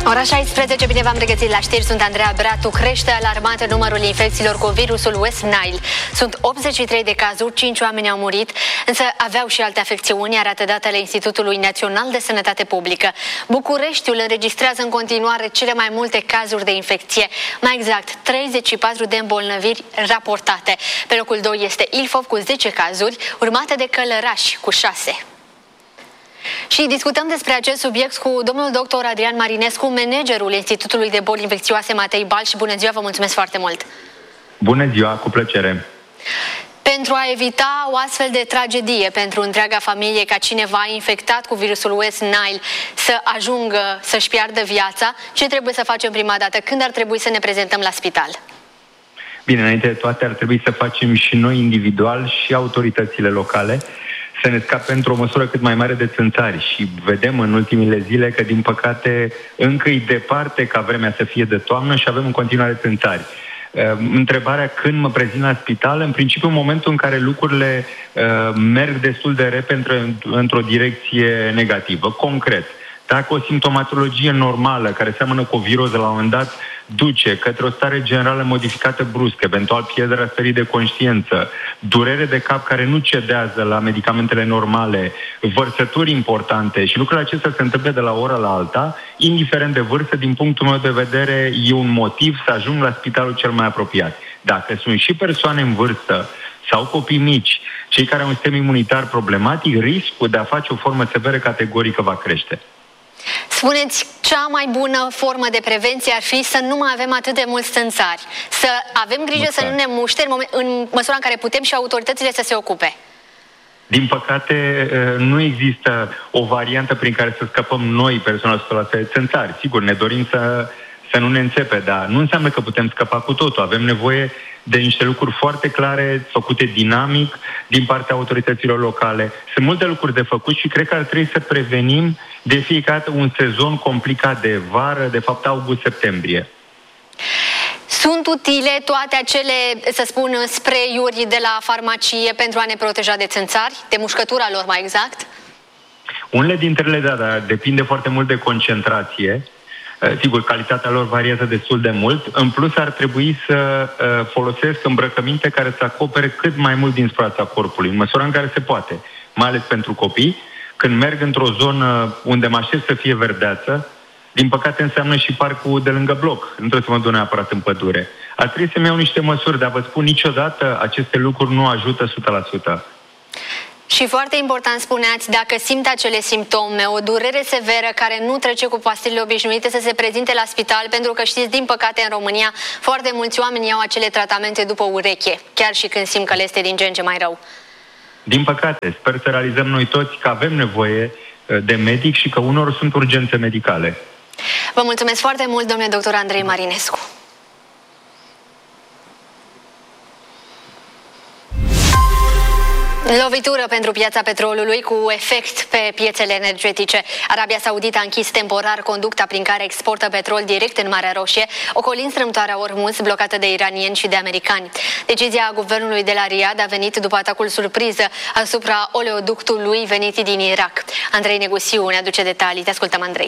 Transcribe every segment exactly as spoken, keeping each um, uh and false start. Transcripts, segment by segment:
Ora șaisprezece, bine v-am regăsit la știri, sunt Andreea Bratu. Crește alarmant numărul infecțiilor cu virusul West Nile. Sunt optzeci și trei de cazuri, cinci oameni au murit, însă aveau și alte afecțiuni, arată datele Institutului Național de Sănătate Publică. Bucureștiul înregistrează în continuare cele mai multe cazuri de infecție, mai exact treizeci și patru de îmbolnăviri raportate. Pe locul doi este Ilfov cu zece cazuri, urmate de Călărași cu șase. Și discutăm despre acest subiect cu domnul doctor Adrian Marinescu, managerul Institutului de Boli Infecțioase Matei Balș. Bună ziua, vă mulțumesc foarte mult! Bună ziua, cu plăcere! Pentru a evita o astfel de tragedie pentru întreaga familie, ca cineva infectat cu virusul West Nile să ajungă să-și piardă viața, ce trebuie să facem prima dată? Când ar trebui să ne prezentăm la spital? Bine, înainte de toate ar trebui să facem și noi individual și autoritățile locale să ne scape într-o măsură cât mai mare de țânțari. Și vedem în ultimile zile că, din păcate, încă e departe ca vremea să fie de toamnă și avem în continuare țânțari. Întrebarea când mă prezint la spital, în principiu în momentul în care lucrurile uh, merg destul de repede într-o direcție negativă. Concret, dacă o simptomatologie normală, care seamănă cu o viroză la un moment dat, duce către o stare generală modificată brusc, eventual pierderea stării de conștiință, durere de cap care nu cedează la medicamentele normale, vărsături importante și lucrurile acestea se întâmplă de la o oră la alta, indiferent de vârstă, din punctul meu de vedere, e un motiv să ajung la spitalul cel mai apropiat. Dacă sunt și persoane în vârstă sau copii mici, cei care au un sistem imunitar problematic, riscul de a face o formă severă categorică va crește. Spuneți, cea mai bună formă de prevenție ar fi să nu mai avem atât de mulți țânțari, să avem grijă să nu ne muște în, moment, în măsura în care putem și autoritățile să se ocupe. Din păcate, nu există o variantă prin care să scăpăm noi, persoanele o sută la sută de țânțari. Sigur, ne dorim să, să nu ne înțepe, dar nu înseamnă că putem scăpa cu totul. Avem nevoie de niște lucruri foarte clare, făcute dinamic din partea autorităților locale. Sunt multe lucruri de făcut și cred că ar trebui să prevenim de fiecare dată un sezon complicat de vară, de fapt august-septembrie. Sunt utile toate acele, să spun, spray-uri de la farmacie pentru a ne proteja de țânțari, de mușcătura lor mai exact? Unele dintre ele, da, dar depinde foarte mult de concentrație. Sigur, calitatea lor variază destul de mult. În plus, ar trebui să folosesc îmbrăcăminte care să acopere cât mai mult din suprafața corpului, în măsura în care se poate, mai ales pentru copii. Când merg într-o zonă unde mă aștept să fie verdeață, din păcate înseamnă și parcul de lângă bloc. Nu trebuie să mă duc neapărat în pădure. Ar trebui să-mi iau niște măsuri, dar vă spun, niciodată aceste lucruri nu ajută o sută la sută. Și foarte important, spuneați, dacă simt acele simptome, o durere severă care nu trece cu pastilele obișnuite, să se prezinte la spital, pentru că știți, din păcate în România, foarte mulți oameni iau acele tratamente după ureche, chiar și când simt că le este din ce în ce mai rău. Din păcate, sper să realizăm noi toți că avem nevoie de medic și că unor sunt urgențe medicale. Vă mulțumesc foarte mult, domnule doctor Andrei Marinescu. Lovitură pentru piața petrolului cu efect pe piețele energetice. Arabia Saudită a închis temporar conducta prin care exportă petrol direct în Marea Roșie, ocolind strâmtoarea Ormuz blocată de iranieni și de americani. Decizia guvernului de la Riyadh a venit după atacul surpriză asupra oleoductului venit din Irak. Andrei Negusiu ne aduce detalii. Te ascultăm, Andrei.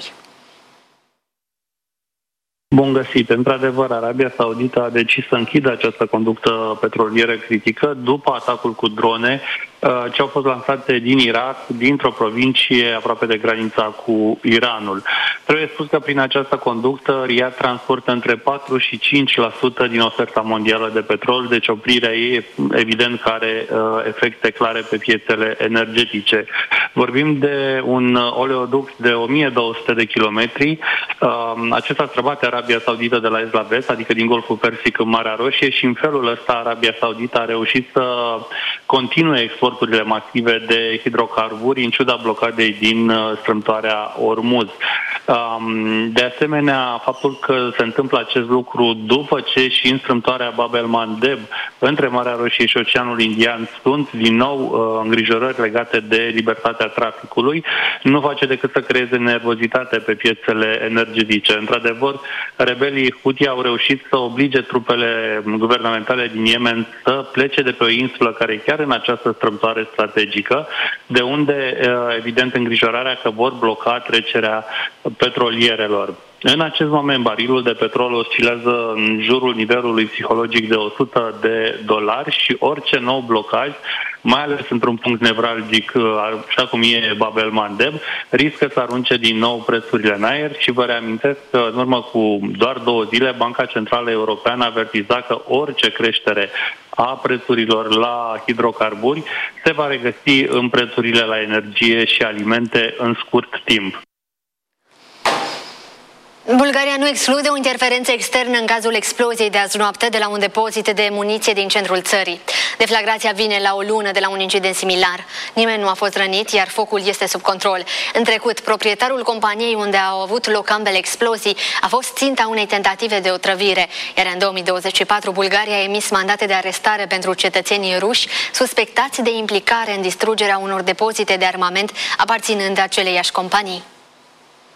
Bun găsit! Într-adevăr, Arabia Saudită a decis să închidă această conductă petrolieră critică după atacul cu drone ce au fost lansate din Irak, dintr-o provincie aproape de granița cu Iranul. Trebuie spus că prin această conductă Riyadh transportă între patru și cinci la sută din oferta mondială de petrol, deci oprirea ei evident că are efecte clare pe piețele energetice. Vorbim de un oleoduct de o mie două sute de kilometri. Acesta străbate Arabia Saudită de la est la vest, adică din Golful Persic în Marea Roșie, și în felul ăsta Arabia Saudită a reușit să continue exporturile masive de hidrocarburi în ciuda blocadei din strâmtoarea Ormuz. De asemenea, faptul că se întâmplă acest lucru după ce și în strâmtoarea Bab el-Mandeb, între Marea Roșie și Oceanul Indian, sunt din nou îngrijorări legate de libertatea traficului, nu face decât să creeze nervozitate pe piețele energetice. Într-adevăr, rebelii Houthi au reușit să oblige trupele guvernamentale din Yemen să plece de pe o insulă care e chiar în această strâmtoare strategică, de unde, evident, îngrijorarea că vor bloca trecerea petrolierelor. În acest moment, barilul de petrol oscilează în jurul nivelului psihologic de o sută de dolari și orice nou blocaj, mai ales într-un punct nevralgic, așa cum e Bab el-Mandeb, riscă să arunce din nou prețurile în aer și vă reamintesc că în urmă cu doar două zile Banca Centrală Europeană avertiza că orice creștere a prețurilor la hidrocarburi se va regăsi în prețurile la energie și alimente în scurt timp. Bulgaria nu exclude o interferență externă în cazul exploziei de azi noapte de la un depozit de muniție din centrul țării. Deflagrația vine la o lună de la un incident similar. Nimeni nu a fost rănit, iar focul este sub control. În trecut, proprietarul companiei unde au avut loc ambele explozii a fost ținta unei tentative de otrăvire, iar în două mii douăzeci și patru Bulgaria a emis mandate de arestare pentru cetățenii ruși suspectați de implicare în distrugerea unor depozite de armament aparținând aceleiași companii.